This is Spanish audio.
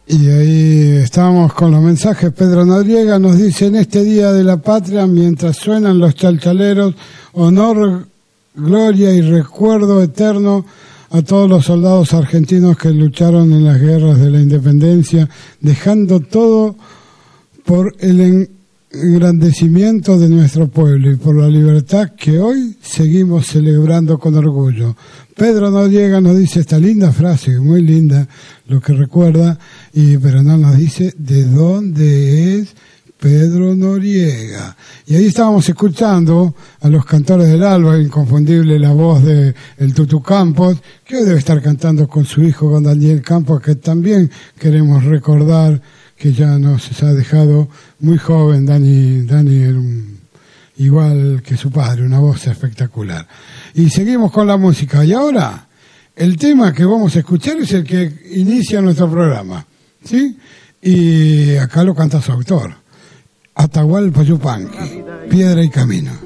Y ahí estamos con los mensajes. Pedro Noriega nos dice: en este Día de la Patria, mientras suenan los chalchaleros, honor, gloria y recuerdo eterno a todos los soldados argentinos que lucharon en las guerras de la independencia, dejando todo por el engrandecimiento de nuestro pueblo y por la libertad que hoy seguimos celebrando con orgullo. Pedro Noriega nos dice esta linda frase, muy linda, lo que recuerda, pero no nos dice de dónde es Pedro Noriega. Y ahí estábamos escuchando a los Cantores del Alba, inconfundible la voz de el Tutu Campos, que hoy debe estar cantando con su hijo, con Daniel Campos, que también queremos recordar que ya nos ha dejado muy joven. Dani era igual que su padre, una voz espectacular. Y seguimos con la música. Y ahora, el tema que vamos a escuchar es el que inicia nuestro programa, ¿sí? Y acá lo canta su autor, Atahualpa Yupanqui, Piedra y Camino.